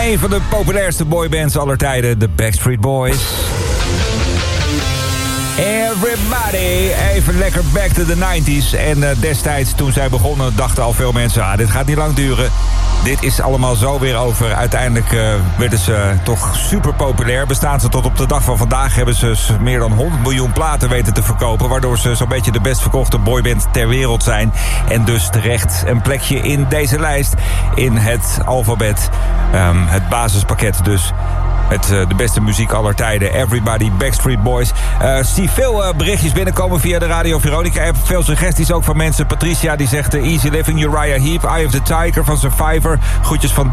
Een van de populairste boybands aller tijden, de Backstreet Boys. Everybody, even lekker back to the 90s. En destijds, toen zij begonnen, dachten al veel mensen... dit gaat niet lang duren. Dit is allemaal zo weer over. Uiteindelijk werden ze toch super populair. Bestaan ze tot op de dag van vandaag. Hebben ze meer dan 100 miljoen platen weten te verkopen. Waardoor ze zo'n beetje de best verkochte boyband ter wereld zijn. En dus terecht een plekje in deze lijst. In het alfabet. Het basispakket dus. Met de beste muziek aller tijden. Everybody, Backstreet Boys. Zie veel berichtjes binnenkomen via de Radio Veronica app. Veel suggesties ook van mensen. Patricia die zegt Easy Living, Uriah Heep, Eye of the Tiger van Survivor. Groetjes van